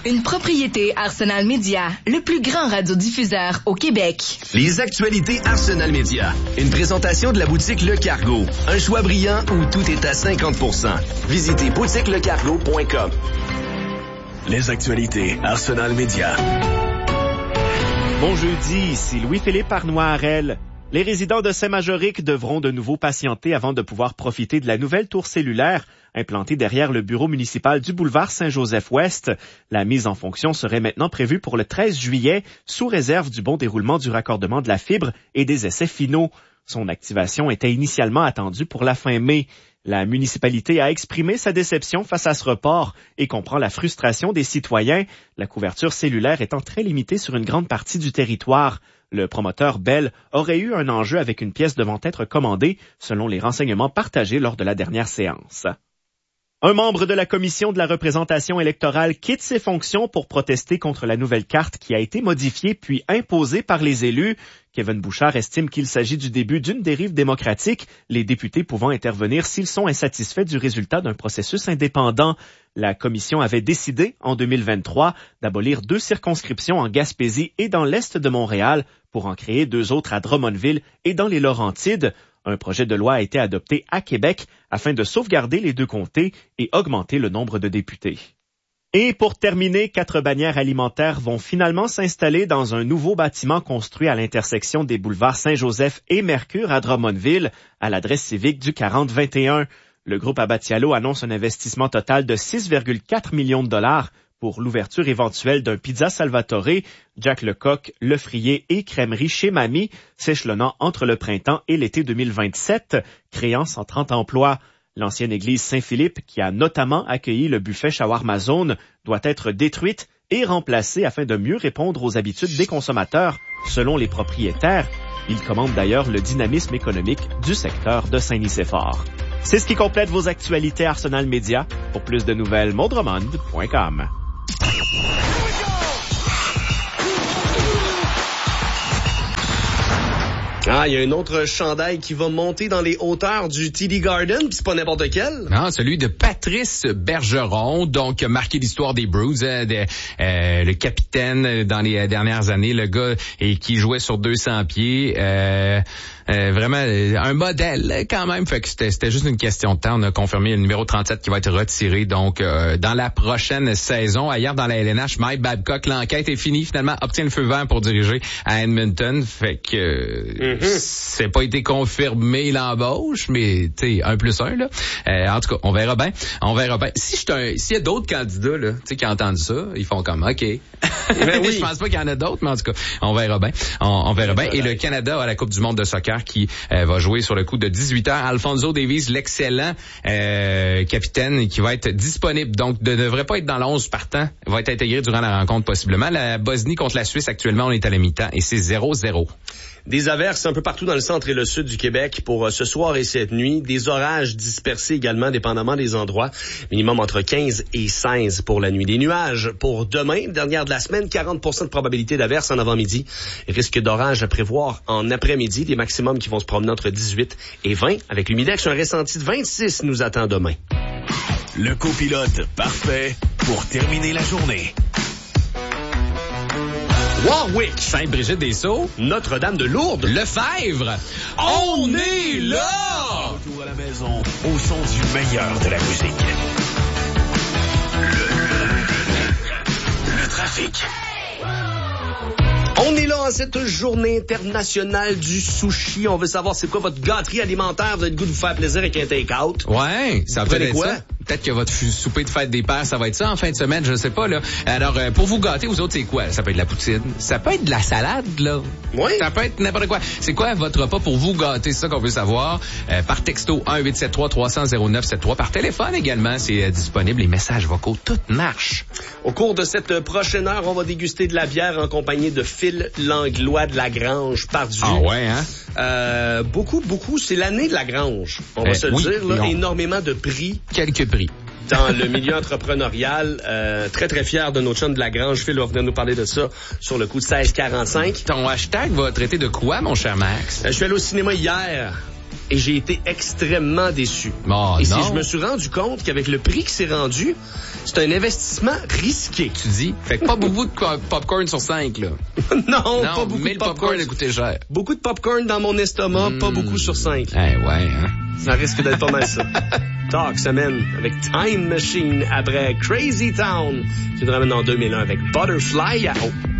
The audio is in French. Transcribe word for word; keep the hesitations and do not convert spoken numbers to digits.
Une propriété Arsenal Média, le plus grand radiodiffuseur au Québec. Les actualités Arsenal Média. Une présentation de la boutique Le Cargo. Un choix brillant où tout est à cinquante pour cent. Visitez boutique le cargo point com. Les actualités Arsenal Média. Bon jeudi, ici Louis-Philippe Arnois-Harel. Les résidents de Saint-Majoric devront de nouveau patienter avant de pouvoir profiter de la nouvelle tour cellulaire implantée derrière le bureau municipal du boulevard Saint-Joseph-Ouest. La mise en fonction serait maintenant prévue pour le treize juillet, sous réserve du bon déroulement du raccordement de la fibre et des essais finaux. Son activation était initialement attendue pour la fin mai. La municipalité a exprimé sa déception face à ce report et comprend la frustration des citoyens, la couverture cellulaire étant très limitée sur une grande partie du territoire. Le promoteur Bell aurait eu un enjeu avec une pièce devant être commandée, selon les renseignements partagés lors de la dernière séance. Un membre de la commission de la représentation électorale quitte ses fonctions pour protester contre la nouvelle carte qui a été modifiée puis imposée par les élus. Kevin Bouchard estime qu'il s'agit du début d'une dérive démocratique, les députés pouvant intervenir s'ils sont insatisfaits du résultat d'un processus indépendant. La commission avait décidé, en deux mille vingt-trois, d'abolir deux circonscriptions en Gaspésie et dans l'est de Montréal pour en créer deux autres à Drummondville et dans les Laurentides. Un projet de loi a été adopté à Québec afin de sauvegarder les deux comtés et augmenter le nombre de députés. Et pour terminer, quatre bannières alimentaires vont finalement s'installer dans un nouveau bâtiment construit à l'intersection des boulevards Saint-Joseph et Mercure à Drummondville, à l'adresse civique du quarante vingt et un. Le groupe Abatialo annonce un investissement total de six virgule quatre millions de dollars pour l'ouverture éventuelle d'un Pizza Salvatore, Jack Lecoq, Le Frier et Crèmerie chez Mamie, s'échelonnant entre le printemps et l'été deux mille vingt-sept, créant cent trente emplois. L'ancienne église Saint-Philippe, qui a notamment accueilli le buffet Shawarma Zone, doit être détruite et remplacée afin de mieux répondre aux habitudes des consommateurs, selon les propriétaires. Ils commandent d'ailleurs le dynamisme économique du secteur de Saint-Nicéphore. C'est ce qui complète vos actualités Arsenal Média. Pour plus de nouvelles, mondremond point com. Ah, il y a un autre chandail qui va monter dans les hauteurs du T D Garden, puis c'est pas n'importe quel. Non, celui de Patrice Bergeron, donc marqué l'histoire des Bruins, euh, de, euh, le capitaine dans les dernières années, le gars et qui jouait sur deux cents pieds. Euh, Euh, vraiment un modèle quand même, fait que c'était, c'était juste une question de temps. On a confirmé le numéro trente-sept qui va être retiré donc euh, dans la prochaine saison. Ailleurs dans la L N H, Mike Babcock, l'enquête est finie, finalement obtient le feu vert pour diriger à Edmonton, fait que euh, mm-hmm. c'est pas été confirmé l'embauche, mais tu sais un plus un là. Euh, en tout cas, on verra bien, on verra bien. Si je un, s'il y a d'autres candidats là, tu sais qui entendent ça, ils font comme ok. Ben oui. Je pense pas qu'il y en a d'autres, mais en tout cas, on verra bien, on, on verra bien. Et le Canada a la Coupe du monde de soccer qui euh, va jouer sur le coup de dix-huit heures. Alphonso Davies, l'excellent euh, capitaine, qui va être disponible. Donc, ne devrait pas être dans l'onze partant. Va être intégré durant la rencontre, possiblement. La Bosnie contre la Suisse, actuellement, on est à la mi-temps et c'est zéro zéro. Des averses un peu partout dans le centre et le sud du Québec pour euh, ce soir et cette nuit. Des orages dispersés également, dépendamment des endroits. Minimum entre quinze et seize pour la nuit. Des nuages pour demain, dernière de la semaine. quarante pour cent de probabilité d'averse en avant-midi. Risque d'orage à prévoir en après-midi. Des maximums qui vont se promener entre dix-huit et vingt. Avec l'humidex, un ressenti de vingt-six nous attend demain. Le copilote parfait pour terminer la journée. Warwick, Sainte-Brigitte-des-Sceaux, Notre-Dame de Lourdes, Lefebvre, on est là! Retour à la maison, au son du meilleur de la musique. Le, le, le, le trafic. On est là en cette journée internationale du sushi. On veut savoir c'est quoi votre gâterie alimentaire. Vous avez le goût de vous faire plaisir avec un take-out. Ouais, ça peut être quoi? Ça. Peut-être que votre souper de fête des pères, ça va être ça en fin de semaine, je sais pas, là. Alors, euh, pour vous gâter, vous autres, c'est quoi? Ça peut être de la poutine. Ça peut être de la salade, là. Oui. Ça peut être n'importe quoi. C'est quoi votre repas pour vous gâter? C'est ça qu'on veut savoir. Euh, par texto un huit sept trois trois cents zéro neuf sept trois. Par téléphone également, c'est euh, disponible. Les messages vocaux, tout marche. Au cours de cette prochaine heure, on va déguster de la bière en compagnie de Phil Langlois de la Grange Pardieu. Ah ouais, hein? Euh, beaucoup, beaucoup. C'est l'année de la Grange. On va euh, se le oui, dire, là. Non. Énormément de prix. Quelques prix. Dans le milieu entrepreneurial, euh, très très fier de notre chum de la Grange. Phil va venir nous parler de ça sur le coup de seize quarante-cinq. Ton hashtag va traiter de quoi, mon cher Max? Euh, je suis allé au cinéma hier. et j'ai été extrêmement déçu. Oh, et non. si je me suis rendu compte qu'avec le prix que c'est rendu, c'est un investissement risqué. Tu dis? Fait que pas beaucoup de popcorn sur cinq, là. non, Non, pas beaucoup mais de le popcorn popcorn. a coûté cher. Beaucoup de popcorn dans mon estomac, Mm. pas beaucoup sur cinq. Eh ouais, hein? Ça risque d'être pas mal ça. Talk semaine avec Time Machine après Crazy Town. Tu te ramènes en deux mille un avec Butterfly. Oh.